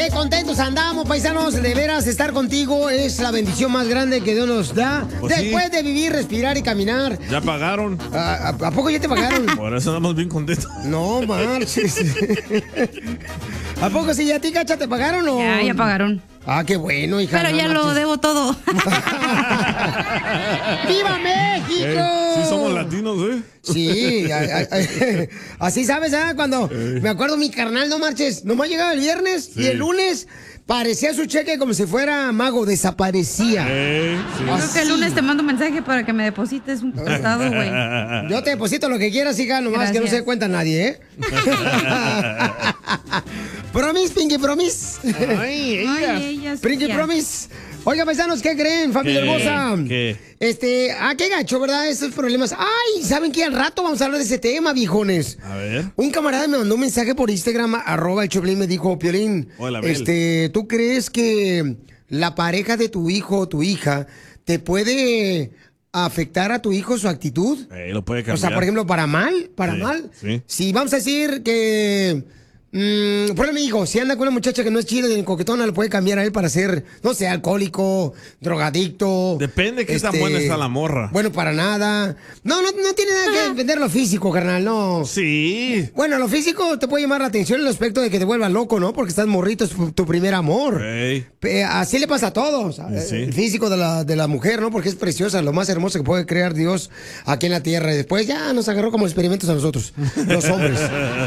qué contentos andamos, paisanos. De veras, estar contigo es la bendición más grande que Dios nos da. Pues después sí. de vivir, respirar y caminar. ¿Ya pagaron? ¿A poco ya te pagaron? Por eso andamos bien contentos. No, marches. ¿A poco sí? ¿A ti, Cacha, te pagaron o...? Ya pagaron. Ah, qué bueno, hija. Pero no ya marches. lo debo todo. ¡Viva México! Sí somos latinos, ¿eh? Sí, así sabes, ¿ah? Cuando me acuerdo mi carnal, no marches, nomás llegaba el viernes y el lunes parecía su cheque como si fuera mago, desaparecía. Sí. Creo que el lunes te mando un mensaje para que me deposites un prestado, güey. Yo te deposito lo que quieras, hija, nomás Gracias. que no se dé cuenta nadie, ¿eh? Promise, Pinky Promise. Ay, ella sí, Pinky ya. Promise. Oiga, paisanos, ¿qué creen, familia ¿Qué? hermosa? ¿Qué? Qué gacho, ¿verdad? Estos problemas. Ay, ¿saben qué? Al rato vamos a hablar de ese tema, viejones. A ver. Un camarada me mandó un mensaje por Instagram, @el Choplin, me dijo, Piolín, Hola, Abel. ¿tú crees que la pareja de tu hijo o tu hija te puede afectar a tu hijo su actitud? Lo puede cambiar. O sea, por ejemplo, para mal. Sí. Si vamos a decir que... por ejemplo, mi hijo, si anda con una muchacha que no es chida ni coquetona, lo puede cambiar a él para ser, no sé, alcohólico, drogadicto. Depende qué tan buena está la morra. Bueno, para nada. No tiene nada que depender lo físico, carnal, no. Sí. Bueno, lo físico te puede llamar la atención en el aspecto de que te vuelva loco, ¿no? Porque estás morrito, es tu primer amor. Ey. Así le pasa a todos. Sí. El físico de la mujer, ¿no? Porque es preciosa, lo más hermoso que puede crear Dios aquí en la tierra. Y después ya nos agarró como experimentos a nosotros, los hombres.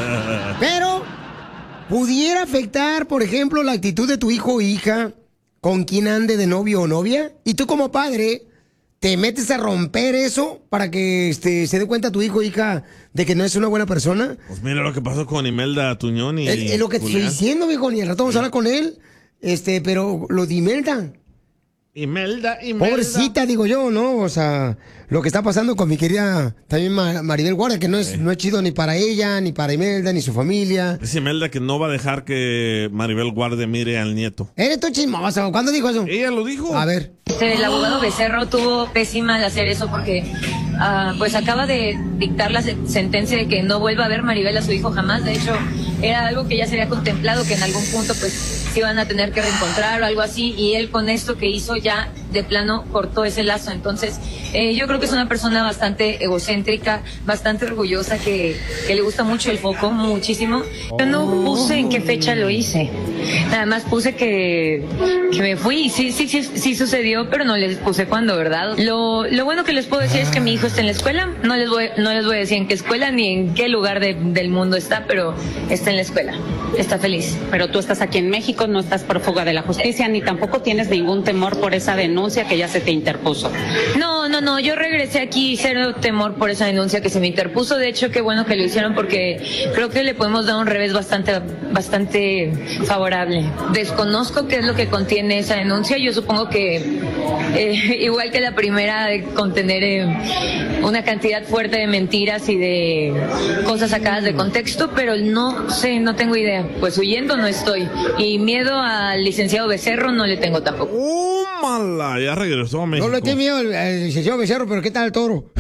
Pero pudiera afectar, por ejemplo, la actitud de tu hijo o hija con quien ande de novio o novia. Y tú como padre te metes a romper eso para que se dé cuenta tu hijo o hija de que no es una buena persona. Pues mira lo que pasó con Imelda Tuñón y Es lo que te estoy Julián. diciendo, viejo. Ni al rato vamos a hablar con él. Pero lo de Imelda. Imelda. Pobrecita, digo yo, ¿no? O sea, lo que está pasando con mi querida también Maribel Guardia, que no es chido ni para ella, ni para Imelda, ni su familia. Es Imelda que no va a dejar que Maribel Guardia mire al nieto. ¿Eres tú chismoso? ¿Cuándo dijo eso? Ella lo dijo. A ver. El abogado Becerro tuvo pésima al hacer eso porque pues acaba de dictar la sentencia de que no vuelva a ver Maribel a su hijo jamás. De hecho, era algo que ya se había contemplado, que en algún punto pues se iban a tener que reencontrar o algo así, y él con esto que hizo ya de plano cortó ese lazo. Entonces yo creo que es una persona bastante egocéntrica, bastante orgullosa, que le gusta mucho el foco, muchísimo. Yo no puse en qué fecha lo hice, nada más puse que me fui. Sí sucedió, pero no les puse cuándo, ¿verdad? Lo bueno que les puedo decir es que mi hijo está en la escuela. No les voy a decir en qué escuela ni en qué lugar del mundo está, pero está en la escuela, está feliz. Pero tú estás aquí en México, no estás por fuga de la justicia, ni tampoco tienes ningún temor por esa denuncia que ya se te interpuso. No, yo regresé aquí, cero temor por esa denuncia que se me interpuso. De hecho, qué bueno que lo hicieron, porque creo que le podemos dar un revés bastante favorable. Desconozco qué es lo que contiene esa denuncia. Yo supongo que igual que la primera, de contener una cantidad fuerte de mentiras y de cosas sacadas de contexto, pero no sé, no tengo idea. Pues huyendo no estoy, y miedo al licenciado Becerro no le tengo tampoco. Mala, ya regresó a México. No le tiene miedo el licenciado Becerro, pero ¿qué tal el toro?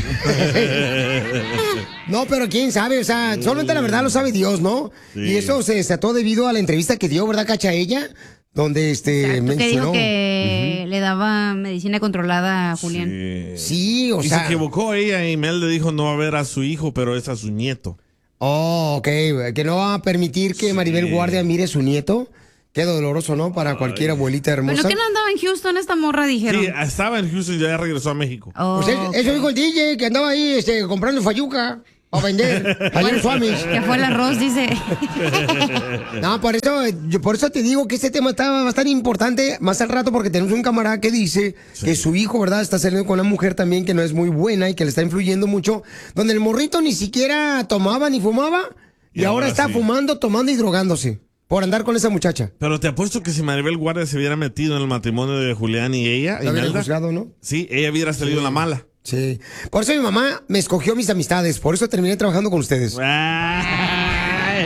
No, pero quién sabe, o sea, solamente la verdad lo sabe Dios, ¿no? Sí. Y eso se desató debido a la entrevista que dio, ¿verdad, Cacha? Ella, donde Exacto, que mencionó. dijo que le daba medicina controlada a Julián. Sí, o Y sea. se equivocó ella, y Imelda dijo no va a ver a su hijo, pero es a su nieto. Oh, ok, que no va a permitir que Maribel Guardia mire a su nieto. Qué doloroso, ¿no? Para cualquier abuelita hermosa. ¿Pero que no andaba en Houston esta morra, dijeron? Sí, estaba en Houston y ya regresó a México. Oh, Pues eso dijo el DJ, que andaba ahí comprando fayuca a vender. Allá en Suamis. que fue el arroz, dice. No, por eso te digo que este tema está bastante importante más al rato, porque tenemos un camarada que dice que su hijo, ¿verdad?, está saliendo con una mujer también que no es muy buena y que le está influyendo mucho, donde el morrito ni siquiera tomaba ni fumaba y ahora está sí. fumando, tomando y drogándose por andar con esa muchacha. Pero te apuesto que si Maribel Guardia se hubiera metido en el matrimonio de Julián y ella, Lo hubiera Imelda, juzgado, ¿no? sí, ella hubiera salido en la mala. Sí. Por eso mi mamá me escogió mis amistades, por eso terminé trabajando con ustedes. Ay.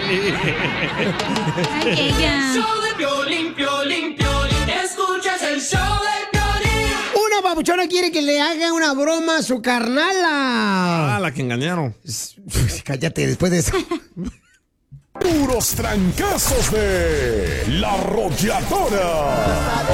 Ay, ella. Escuchas el show de Piolín. Una babuchona quiere que le haga una broma a su carnala. Ah, la que engañaron. Cállate después de eso. Puros trancazos de La Arrolladora.